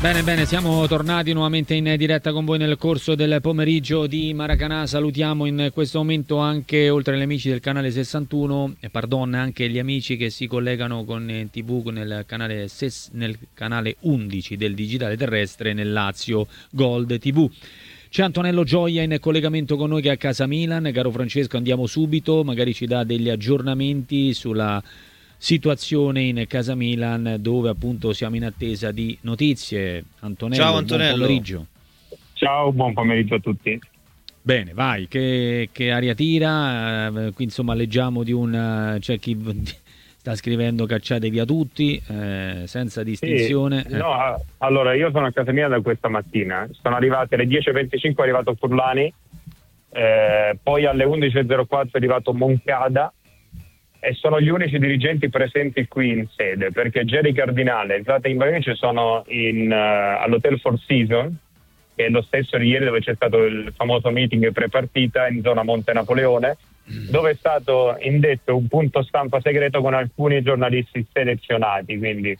Bene, siamo tornati nuovamente in diretta con voi nel corso del pomeriggio di Maracanã. Salutiamo in questo momento anche, oltre agli amici del canale 61, anche gli amici che si collegano con TV nel canale 11 del digitale terrestre nel Lazio Gold TV. C'è Antonello Gioia in collegamento con noi che è a casa Milan. Caro Francesco, andiamo subito, magari ci dà degli aggiornamenti sulla situazione in casa Milan, dove appunto siamo in attesa di notizie. Antonello, ciao Antonello. Buon pomeriggio. Ciao, buon pomeriggio a tutti. Bene, vai, che aria tira? Qui insomma leggiamo di c'è chi sta scrivendo cacciate via tutti, senza distinzione. Sì, no, allora io sono a casa mia da questa mattina, sono arrivate alle 10.25, è arrivato Furlani, poi alle 11.04 è arrivato Moncada, e sono gli unici dirigenti presenti qui in sede, perché Jerry Cardinale e Zlatan Ibrahimović sono all'Hotel Four Seasons, che è lo stesso di ieri dove c'è stato il famoso meeting pre-partita in zona Monte Napoleone, dove è stato indetto un punto stampa segreto con alcuni giornalisti selezionati, quindi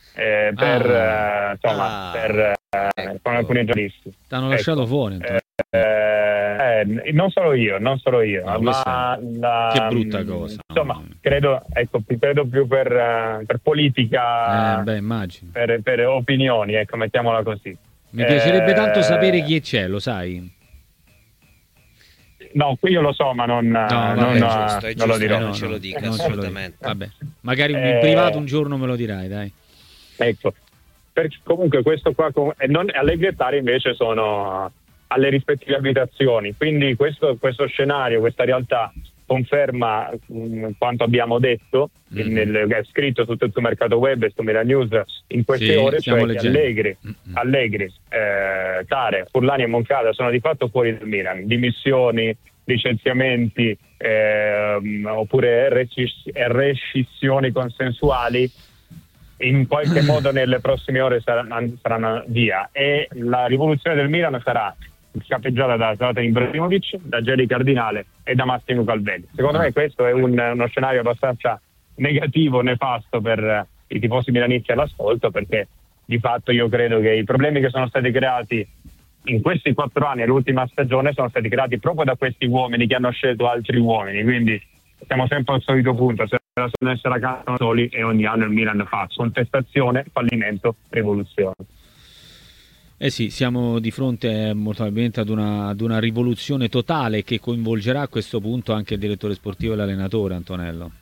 con alcuni giornalisti. T'hanno lasciato fuori. Non solo io, ma che brutta cosa. Insomma, credo più per politica, immagino. Per opinioni, ecco, mettiamola così. Mi piacerebbe tanto sapere chi c'è, lo sai? No, qui io lo so, ma non lo dirò. Non ce lo dica, assolutamente. Vabbè, magari in privato un giorno me lo dirai, dai. Ecco, comunque questo qua, Allegri e Tari invece sono alle rispettive abitazioni, quindi questo scenario, questa realtà conferma quanto abbiamo detto, è scritto su tutto il mercato web e su Milan News in queste ore, cioè che Allegri, Tare, Furlani e Moncada sono di fatto fuori dal Milan, dimissioni, licenziamenti oppure rescissioni consensuali in qualche modo nelle prossime ore saranno via, e la rivoluzione del Milan sarà capeggiata da Zlatan Ibrahimović, da Jerry Cardinale e da Massimo Calvelli. Secondo me questo è uno scenario abbastanza negativo, nefasto per i tifosi milanisti all'ascolto, perché di fatto io credo che i problemi che sono stati creati in questi 4 anni e l'ultima stagione sono stati creati proprio da questi uomini che hanno scelto altri uomini, quindi siamo sempre al solito punto, se la essere a casa soli, e ogni anno il Milan fa contestazione, fallimento, rivoluzione. Sì, siamo di fronte molto probabilmente ad una rivoluzione totale che coinvolgerà a questo punto anche il direttore sportivo e l'allenatore, Antonello.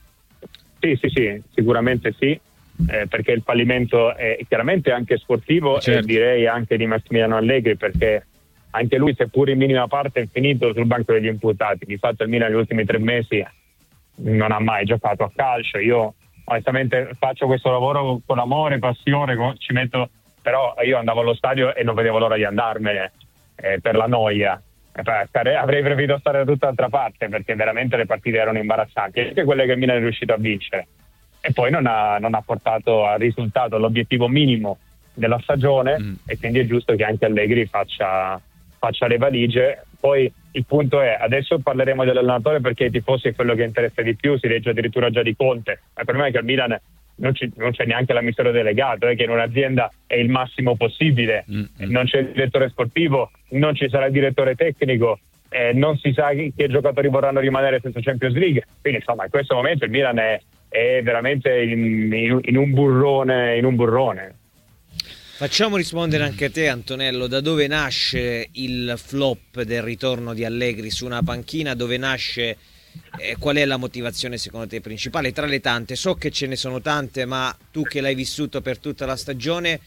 Sì, sicuramente sì, perché il fallimento è chiaramente anche sportivo, certo. E direi anche di Massimiliano Allegri, perché anche lui, seppur in minima parte, è finito sul banco degli imputati. Di fatto il Milan negli ultimi 3 mesi non ha mai giocato a calcio. Io onestamente faccio questo lavoro con amore, passione, ci metto. Però io andavo allo stadio e non vedevo l'ora di andarmene per la noia. Avrei preferito stare da tutt'altra parte, perché veramente le partite erano imbarazzanti, anche quelle che il Milan è riuscito a vincere. E poi non ha portato al risultato l'obiettivo minimo della stagione, e quindi è giusto che anche Allegri faccia le valigie. Poi il punto è, adesso parleremo dell'allenatore, perché ai tifosi è quello che interessa di più, si legge addirittura già di Conte, ma il problema è che al Milan non c'è neanche l'amministratore delegato, che in un'azienda è il massimo possibile, non c'è il direttore sportivo, non ci sarà il direttore tecnico, non si sa che giocatori vorranno rimanere senza Champions League, quindi insomma in questo momento il Milan è veramente in un burrone. Facciamo rispondere anche a te, Antonello, da dove nasce il flop del ritorno di Allegri su una panchina, dove nasce, qual è la motivazione secondo te principale tra le tante? So che ce ne sono tante, ma tu che l'hai vissuto per tutta la stagione,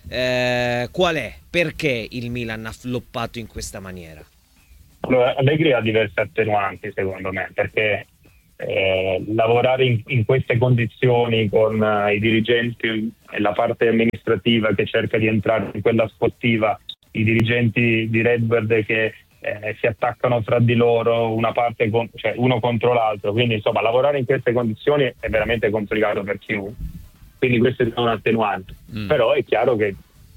qual è? Perché il Milan ha floppato in questa maniera? Allora, Allegri ha diverse attenuanti secondo me, perché lavorare in queste condizioni con i dirigenti e la parte amministrativa che cerca di entrare in quella sportiva, i dirigenti di Redbird che si attaccano fra di loro, una parte cioè uno contro l'altro, quindi insomma lavorare in queste condizioni è veramente complicato per chiunque, quindi questo è un attenuante. Però è chiaro che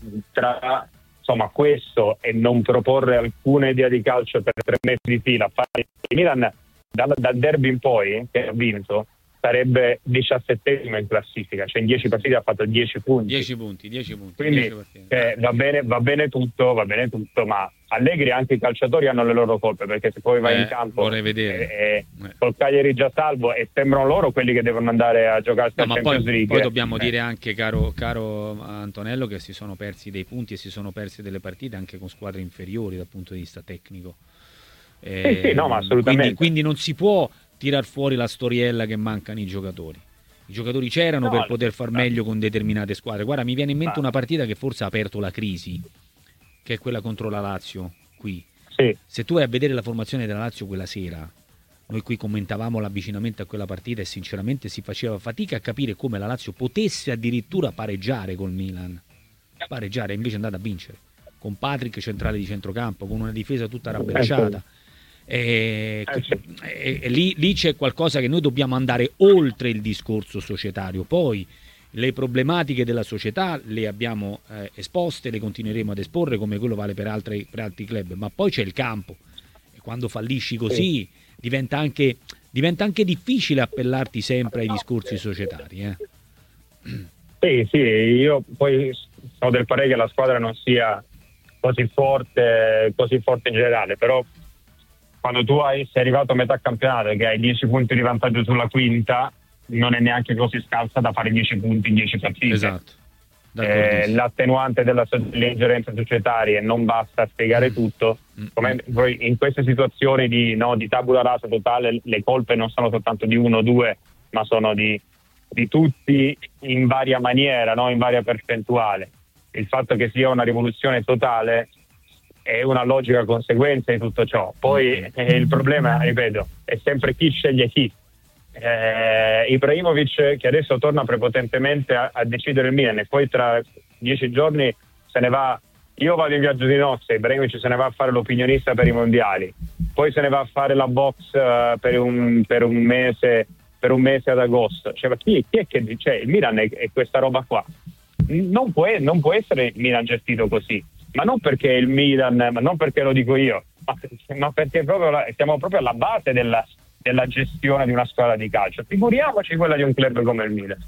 tra questo e non proporre alcuna idea di calcio per 3 mesi di fila, il Milan dal derby in poi che ha vinto sarebbe 17esimo in classifica, cioè in 10 partite ha fatto 10 punti. 10 punti. Quindi 10 va bene tutto, ma Allegri, anche i calciatori hanno le loro colpe, perché se poi vai in campo vorrei vedere. col Cagliari già salvo e sembrano loro quelli che devono andare a giocarsi al Champions League. Poi dobbiamo dire anche, caro Antonello, che si sono persi dei punti e si sono persi delle partite anche con squadre inferiori dal punto di vista tecnico. Sì, no, ma assolutamente. Quindi non si può tirar fuori la storiella che mancano i giocatori. I giocatori c'erano per poter far meglio con determinate squadre. Guarda, mi viene in mente una partita che forse ha aperto la crisi, che è quella contro la Lazio qui. Sì. Se tu vai a vedere la formazione della Lazio quella sera, noi qui commentavamo l'avvicinamento a quella partita e sinceramente si faceva fatica a capire come la Lazio potesse addirittura pareggiare col Milan. Pareggiare, invece è andata a vincere. Con Patrick centrale di centrocampo, con una difesa tutta rabberciata. Lì c'è qualcosa che noi dobbiamo andare oltre il discorso societario. Poi le problematiche della società le abbiamo esposte, le continueremo ad esporre, come quello vale per altri club, ma poi c'è il campo e quando fallisci così diventa anche difficile appellarti sempre ai discorsi societari. Sì, io poi sono del parere che la squadra non sia così forte in generale, però quando tu sei arrivato a metà campionato e che hai 10 punti di vantaggio sulla quinta, non è neanche così scarsa da fare 10 punti in 10 partite. Esatto. L'attenuante delle ingerenze societarie non basta a spiegare tutto. Come poi in queste situazioni di tabula rasa totale, le colpe non sono soltanto di uno o due, ma sono di tutti in varia maniera, in varia percentuale. Il fatto che sia una rivoluzione totale è una logica conseguenza di tutto ciò. Poi il problema, ripeto, è sempre chi sceglie chi. Ibrahimovic, che adesso torna prepotentemente a decidere il Milan e poi tra 10 giorni se ne va. Io vado in viaggio di nozze, Ibrahimovic se ne va a fare l'opinionista per i mondiali, poi se ne va a fare la box per un mese ad agosto. Cioè, chi è che dice il Milan è questa roba qua? Non può essere il Milan gestito così, ma non perché il Milan, ma non perché lo dico io, ma perché siamo proprio alla base della gestione di una squadra di calcio. Figuriamoci quella di un club come il Milan.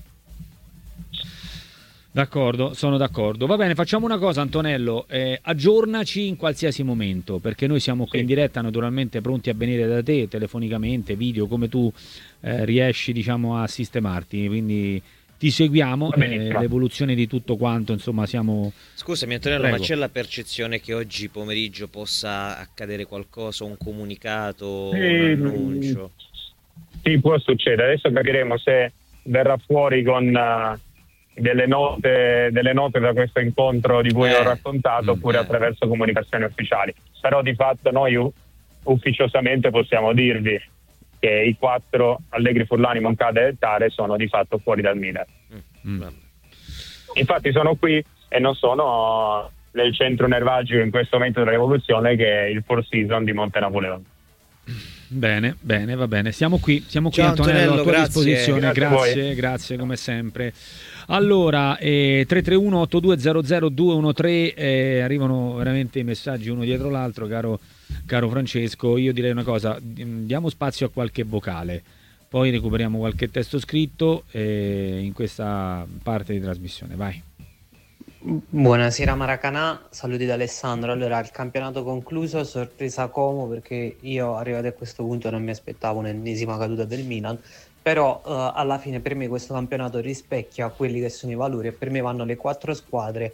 D'accordo, sono d'accordo. Va bene, facciamo una cosa, Antonello, aggiornaci in qualsiasi momento, perché noi siamo qui in diretta, naturalmente pronti a venire da te, telefonicamente, video, come tu riesci, a sistemarti, quindi ti seguiamo, l'evoluzione di tutto quanto, insomma, siamo... Scusami Antonello, Prego. ma c'è la percezione che oggi pomeriggio possa accadere qualcosa, un comunicato, un annuncio? Sì, può succedere. Adesso capiremo se verrà fuori con delle note da questo incontro di cui ho raccontato, oppure attraverso comunicazioni ufficiali. Però di fatto noi ufficiosamente possiamo dirvi che i 4 Allegri, Furlani, Moncada e Tare sono di fatto fuori dal Milan. Infatti sono qui e non sono nel centro nervalgico in questo momento della rivoluzione, che è il Four Seasons di Monte Napoleone. Bene, va bene. Siamo qui Ciao, Antonello, a tua grazie. disposizione. Grazie come sempre. Allora, 331 8200 213, arrivano veramente i messaggi uno dietro l'altro, caro Francesco. Io direi una cosa, diamo spazio a qualche vocale, poi recuperiamo qualche testo scritto in questa parte di trasmissione. Vai. Buonasera Maracanà, saluti da Alessandro. Allora, il campionato concluso, sorpresa Como, perché io arrivato a questo punto non mi aspettavo un'ennesima caduta del Milan, però alla fine per me questo campionato rispecchia quelli che sono i valori e per me vanno le 4 squadre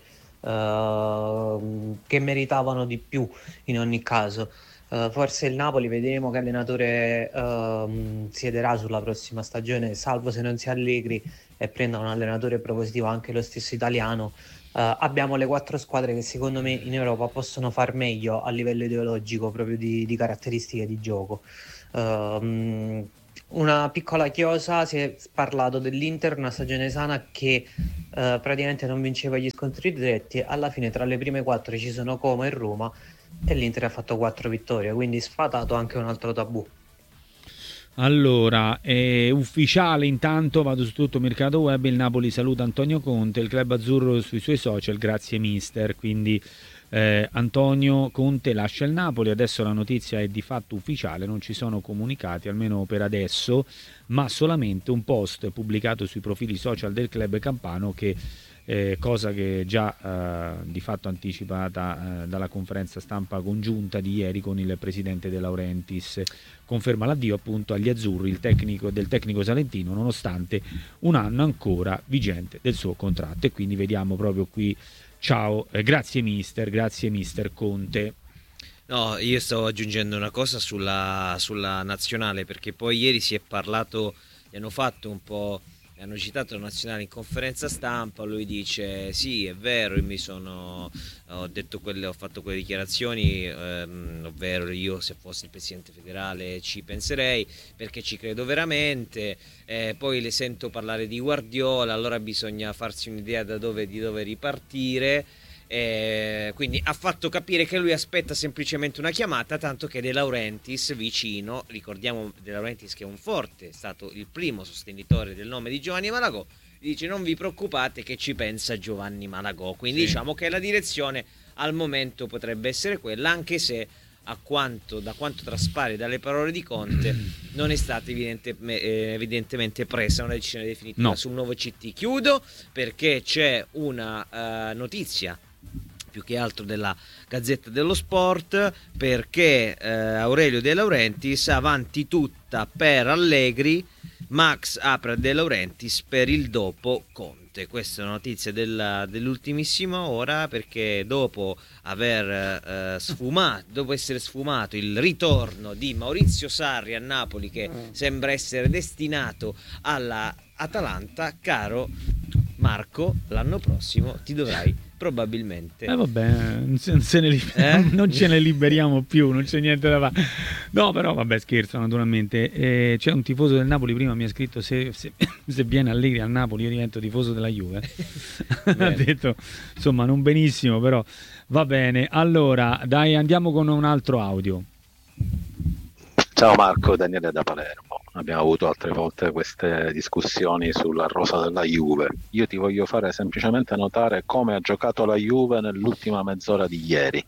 che meritavano di più in ogni caso. Forse il Napoli, vedremo che allenatore siederà sulla prossima stagione, salvo se non si Allegri e prenda un allenatore propositivo anche lo stesso italiano. Abbiamo le 4 squadre che secondo me in Europa possono far meglio a livello ideologico, proprio di caratteristiche di gioco. Una piccola chiosa, si è parlato dell'Inter, una stagione sana che praticamente non vinceva gli scontri diretti, alla fine tra le prime 4 ci sono Como e Roma e l'Inter ha fatto 4 vittorie, quindi sfatato anche un altro tabù. Allora, ufficiale intanto, vado su tutto mercato web, il Napoli saluta Antonio Conte, il club azzurro sui suoi social, grazie mister, quindi Antonio Conte lascia il Napoli, adesso la notizia è di fatto ufficiale, non ci sono comunicati almeno per adesso, ma solamente un post pubblicato sui profili social del club campano, che cosa che già di fatto anticipata dalla conferenza stampa congiunta di ieri con il presidente De Laurentiis. Conferma l'addio appunto agli azzurri del tecnico salentino, nonostante un anno ancora vigente del suo contratto. E quindi vediamo proprio qui, ciao, grazie mister Conte. No, io stavo aggiungendo una cosa sulla nazionale, perché poi ieri si è parlato, gli hanno fatto un po', hanno citato la nazionale in conferenza stampa, lui dice sì, è vero, ho fatto quelle dichiarazioni, ovvero io se fossi il presidente federale ci penserei perché ci credo veramente, poi le sento parlare di Guardiola, allora bisogna farsi un'idea di dove ripartire. Quindi ha fatto capire che lui aspetta semplicemente una chiamata, tanto che De Laurentiis vicino, ricordiamo De Laurentiis che è è stato il primo sostenitore del nome di Giovanni Malagò, dice non vi preoccupate che ci pensa Giovanni Malagò, quindi sì, diciamo che la direzione al momento potrebbe essere quella, anche se da quanto traspare dalle parole di Conte non è stata evidentemente presa una decisione definitiva sul nuovo CT. Chiudo perché c'è una notizia più che altro della Gazzetta dello Sport, perché Aurelio De Laurentiis avanti tutta per Allegri, Max apre a De Laurentiis per il dopo Conte. Questa è una notizia dell'ultimissima ora, perché dopo essere sfumato il ritorno di Maurizio Sarri a Napoli, che sembra essere destinato alla Atalanta, caro Marco, l'anno prossimo ti dovrai probabilmente vabbè, non ce ne liberiamo più, non c'è niente da fare. No, però vabbè, scherzo naturalmente. C'è un tifoso del Napoli prima mi ha scritto se viene Allegri al Napoli io divento tifoso della Juve. Ha detto insomma non benissimo, però va bene. Allora dai, andiamo con un altro audio. Ciao Marco, Daniele da Palermo. Abbiamo avuto altre volte queste discussioni sulla rosa della Juve. Io ti voglio fare semplicemente notare come ha giocato la Juve nell'ultima mezz'ora di ieri.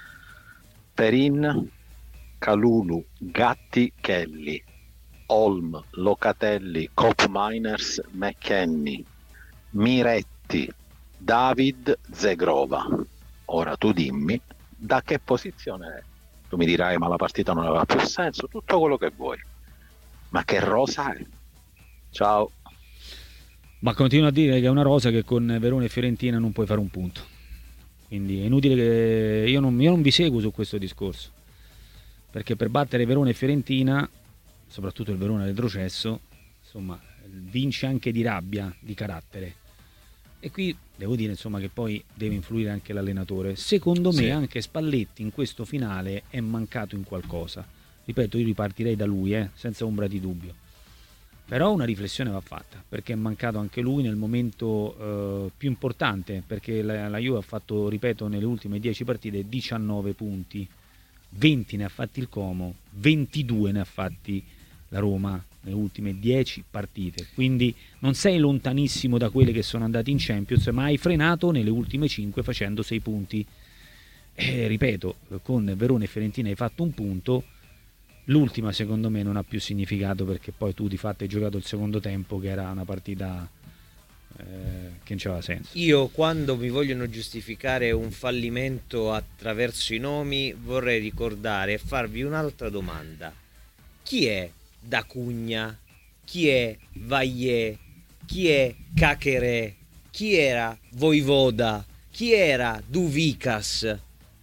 Perin, Kalulu, Gatti, Kelly, Olm, Locatelli, Cop Miners, McKennie, Miretti, David, Zegrova. Ora tu dimmi da che posizione è. Tu mi dirai ma la partita non aveva più senso, tutto quello che vuoi. Ma che rosa è? Ciao. Ma continuo a dire che è una rosa che con Verona e Fiorentina non puoi fare un punto. Quindi è inutile che io non vi seguo su questo discorso. Perché per battere Verona e Fiorentina, soprattutto il Verona retrocesso, insomma, vince anche di rabbia, di carattere. E qui devo dire insomma che poi deve influire anche l'allenatore. Secondo me anche Spalletti in questo finale è mancato in qualcosa. Ripeto, io ripartirei da lui, senza ombra di dubbio. Però una riflessione va fatta, perché è mancato anche lui nel momento più importante, perché la Juve ha fatto, ripeto, nelle ultime 10 partite 19 punti, 20 ne ha fatti il Como, 22 ne ha fatti la Roma nelle ultime 10 partite. Quindi non sei lontanissimo da quelle che sono andati in Champions, ma hai frenato nelle ultime 5 facendo 6 punti. Ripeto, con Verona e Fiorentina hai fatto un punto. L'ultima secondo me non ha più significato, perché poi tu di fatto hai giocato il secondo tempo, che era una partita che non c'aveva senso. Io, quando mi vogliono giustificare un fallimento attraverso i nomi, vorrei ricordare e farvi un'altra domanda: chi è D'Acugna? Chi è Vaier? Chi è Cachere? Chi era Voivoda? Chi era Duvikas?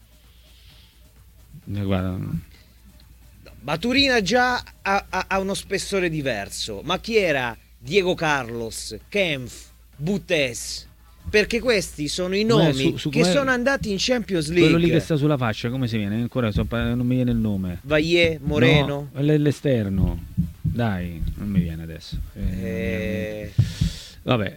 Guarda, Maturina già ha uno spessore diverso, ma chi era Diego Carlos, Kempf, Butes? Perché questi sono i nomi che sono andati in Champions League. Quello lì che sta sulla fascia, come si viene? Ancora non mi viene il nome. Vaier, Moreno? No, l'esterno. Dai, non mi viene adesso. Vabbè,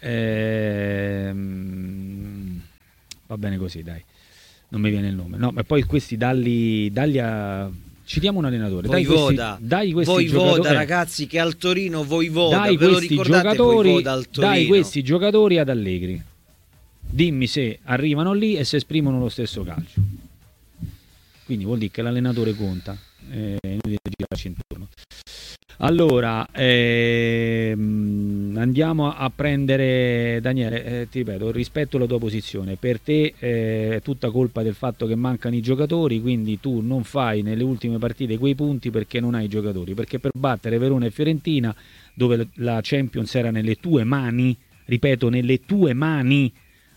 va bene così, dai. Non mi viene il nome. No, ma poi questi dalli a... Citiamo un allenatore. Voivoda. Dai questi Voivoda, giocatori, ragazzi, che al Torino Voivoda. Dai ve lo questi ricordate giocatori, Voivoda al Torino? dai questi giocatori ad Allegri. Dimmi se arrivano lì e se esprimono lo stesso calcio. quindi vuol dire che l'allenatore conta, inutile girarci intorno. Allora, andiamo a prendere Daniele, ti ripeto, rispetto la tua posizione, per te è tutta colpa del fatto che mancano i giocatori, quindi tu non fai nelle ultime partite quei punti perché non hai i giocatori, perché per battere Verona e Fiorentina, dove la Champions era nelle tue mani, ripeto, nelle tue mani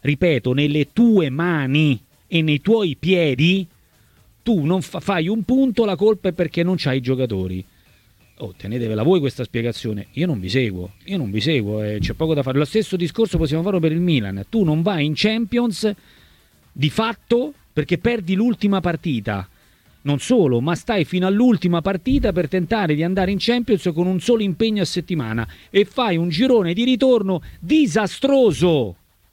e nei tuoi piedi, tu non fai un punto, la colpa è perché non c'hai i giocatori. Oh, tenetevela voi questa spiegazione, io non vi seguo, c'è poco da fare. Lo stesso discorso possiamo farlo per il Milan, tu non vai in Champions di fatto perché perdi l'ultima partita, non solo, ma stai fino all'ultima partita per tentare di andare in Champions con un solo impegno a settimana e fai un girone di ritorno disastroso.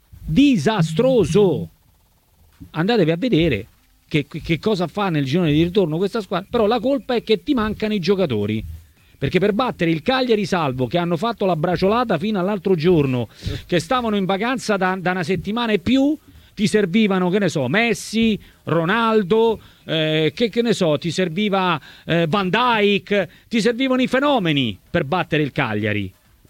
Andatevi a vedere che cosa fa nel girone di ritorno questa squadra, però la colpa è che ti mancano i giocatori. Perché per battere il Cagliari Salvo, che hanno fatto la braciolata fino all'altro giorno, che stavano in vacanza da una settimana e più, ti servivano, che ne so, Messi, Ronaldo, che ne so, ti serviva Van Dijk, ti servivano i fenomeni per battere il Cagliari.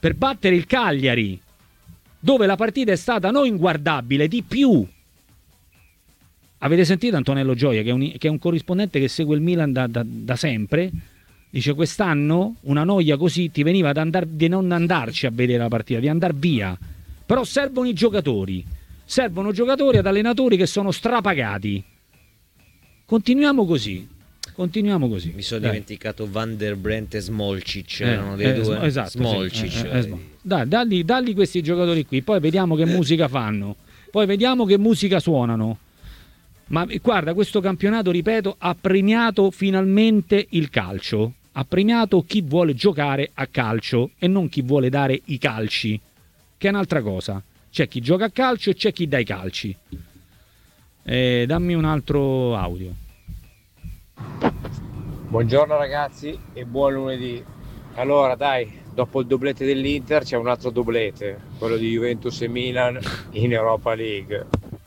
Dove la partita è stata non inguardabile, di più. Avete sentito Antonello Gioia, che è un corrispondente che segue il Milan da sempre? Dice quest'anno una noia così ti veniva di non andarci a vedere la partita, di andar via. Però servono i giocatori. Servono giocatori ad allenatori che sono strapagati. Continuiamo così. Mi sono dimenticato Van der Brent e Smolcic, erano dei due. Esatto, Smolcic. Sì. Dagli questi giocatori qui, poi vediamo che musica fanno. Poi vediamo che musica suonano. Ma guarda, questo campionato, ripeto, ha premiato finalmente il calcio. Ha premiato chi vuole giocare a calcio e non chi vuole dare i calci, che è un'altra cosa. C'è chi gioca a calcio e c'è chi dà i calci. Dammi un altro audio. Buongiorno ragazzi e buon lunedì. Allora dai, dopo il doblete dell'Inter c'è un altro doblete, quello di Juventus e Milan in Europa League.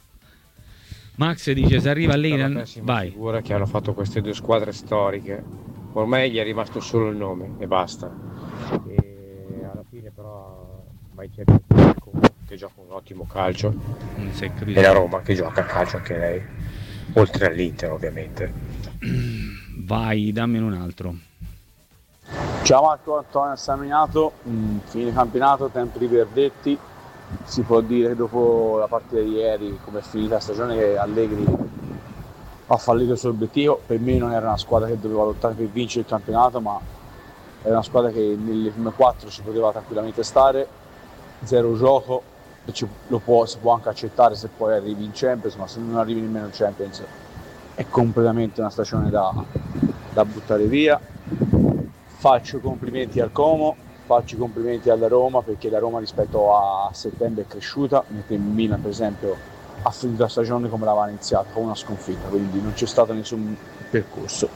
Max dice se arriva lì vai. Figura che hanno fatto queste due squadre storiche. Ormai gli è rimasto solo il nome e basta. E alla fine però mai c'è che gioca un ottimo calcio e la Roma che gioca a calcio anche lei, oltre all'Inter ovviamente. Vai, dammi un altro. Ciao Marco, Antonio Staminato, fine campionato, tempi verdetti. Si può dire che dopo la partita di ieri, come è finita la stagione, che Allegri ha fallito il suo obiettivo. Per me non era una squadra che doveva lottare per vincere il campionato, ma era una squadra che nelle prime 4 si poteva tranquillamente stare, zero gioco, si può anche accettare se poi arrivi in Champions, ma se non arrivi nemmeno in Champions è completamente una stagione da buttare via. Faccio complimenti al Como, faccio i complimenti alla Roma, perché la Roma rispetto a settembre è cresciuta, mentre il Milan per esempio ha finito la stagione come l'aveva iniziata, con una sconfitta, quindi non c'è stato nessun percorso.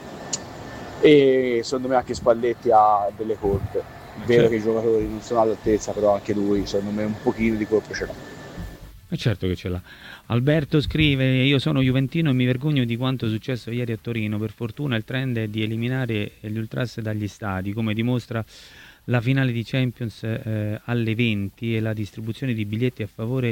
E secondo me anche Spalletti ha delle colpe. È vero che i giocatori non sono all'altezza, però anche lui secondo me un pochino di colpo ce l'ha. E certo che ce l'ha. Alberto scrive: io sono juventino e mi vergogno di quanto è successo ieri a Torino. Per fortuna il trend è di eliminare gli ultras dagli stadi, come dimostra la finale di Champions alle 20 e la distribuzione di biglietti a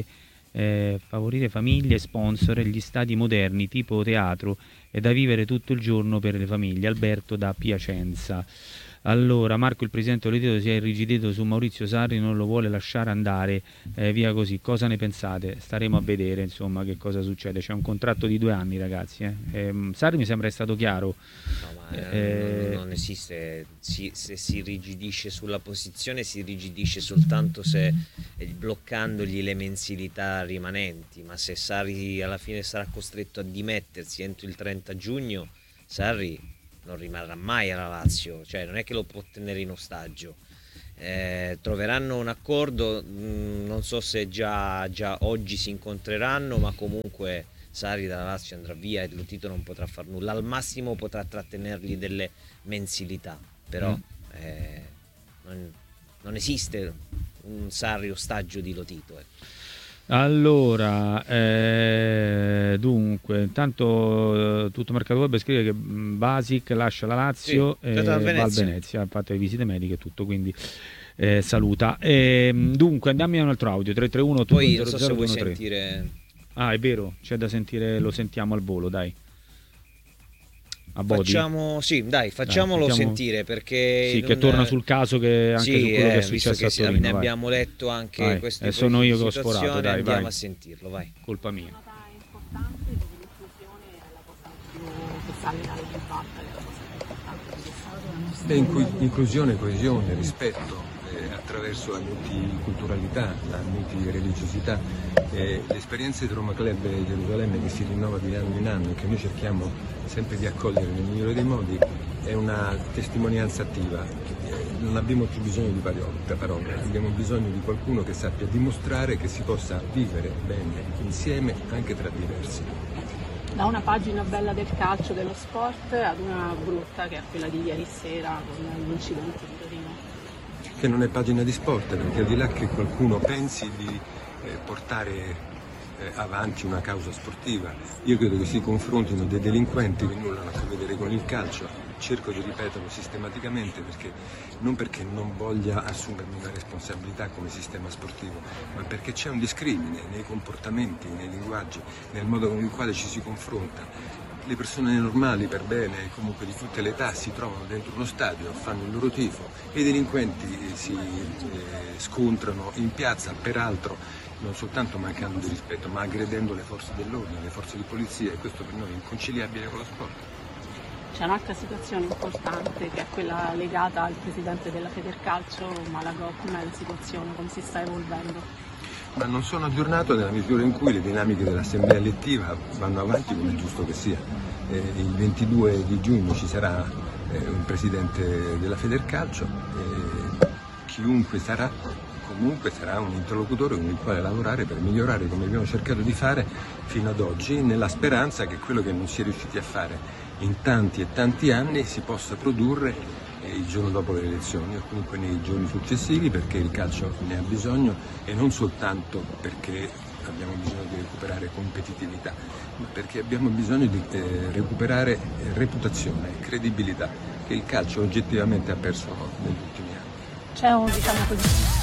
favorire famiglie e sponsor e gli stadi moderni tipo teatro è da vivere tutto il giorno per le famiglie. Alberto da Piacenza. Allora, Marco, il presidente Oliteto si è irrigidito su Maurizio Sarri, non lo vuole lasciare andare via così. Cosa ne pensate? Staremo a vedere, insomma, che cosa succede. C'è un contratto di 2 anni, ragazzi. Sarri mi sembra è stato chiaro. No, ma non esiste. Se si irrigidisce sulla posizione, si irrigidisce soltanto se bloccandogli le mensilità rimanenti. Ma se Sarri alla fine sarà costretto a dimettersi entro il 30 giugno, Sarri non rimarrà mai alla Lazio, cioè non è che lo può tenere in ostaggio. Troveranno un accordo, non so se già oggi si incontreranno, ma comunque Sarri dalla Lazio andrà via e Lotito non potrà far nulla, al massimo potrà trattenergli delle mensilità, però non esiste un Sarri ostaggio di Lotito. Allora, Dunque, intanto tutto mercato web scrive che Basic lascia la Lazio e va al Venezia, ha fatto le visite mediche e tutto, quindi saluta. Dunque andiamo a un altro audio 331 poi non so se vuoi sentire. Ah, è vero, c'è da sentire, lo sentiamo al volo, dai. Facciamolo sentire, perché sì, che torna sul caso, che anche su quello che è successo a Torino. Ne abbiamo letto anche queste sono io che ho sforato, dai, andiamo a sentirlo, vai. Colpa mia. Inclusione, coesione, rispetto attraverso la multiculturalità, la multireligiosità. Le esperienze di Roma Club e Gerusalemme, che si rinnova di anno in anno e che noi cerchiamo sempre di accogliere nel migliore dei modi, è una testimonianza attiva. Non abbiamo più bisogno di parole, abbiamo bisogno di qualcuno che sappia dimostrare che si possa vivere bene insieme anche tra diversi. Da una pagina bella del calcio, dello sport, ad una brutta, che è quella di ieri sera con l'incidente di Torino. Che non è pagina di sport, perché al di là che qualcuno pensi di portare avanti una causa sportiva, io credo che si confrontino dei delinquenti che nulla hanno a che vedere con il calcio. Cerco di ripeterlo sistematicamente, perché non voglia assumermi una responsabilità come sistema sportivo, ma perché c'è un discrimine nei comportamenti, nei linguaggi, nel modo con il quale ci si confronta. Le persone normali, per bene, comunque di tutte le età, si trovano dentro uno stadio, fanno il loro tifo, e i delinquenti si scontrano in piazza, peraltro non soltanto mancando di rispetto, ma aggredendo le forze dell'ordine, le forze di polizia, e questo per noi è inconciliabile con lo sport. C'è un'altra situazione importante, che è quella legata al presidente della Federcalcio, Malagò. Com'è la situazione, come si sta evolvendo? Ma non sono aggiornato nella misura in cui le dinamiche dell'assemblea elettiva vanno avanti, come è giusto che sia. Il 22 di giugno ci sarà un presidente della Federcalcio, chiunque sarà, comunque sarà un interlocutore con il quale lavorare per migliorare, come abbiamo cercato di fare fino ad oggi, nella speranza che quello che non si è riusciti a fare in tanti e tanti anni si possa produrre il giorno dopo le elezioni, o comunque nei giorni successivi, perché il calcio ne ha bisogno, e non soltanto perché abbiamo bisogno di recuperare competitività, ma perché abbiamo bisogno di recuperare reputazione, credibilità, che il calcio oggettivamente ha perso negli ultimi anni. C'è un, diciamo così,